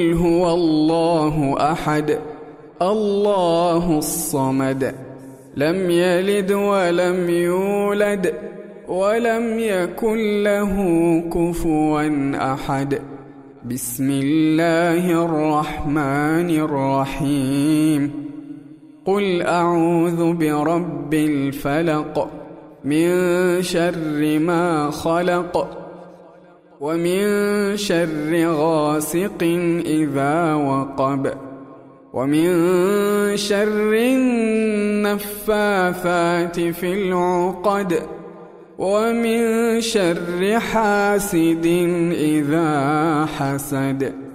قل هو الله أحد الله الصمد لم يلد ولم يولد ولم يكن له كفوا أحد. بسم الله الرحمن الرحيم. قل أعوذ برب الفلق من شر ما خلق ومن شر غاسق إذا وقب ومن شر النفاثات في العقد ومن شر حاسد إذا حسد.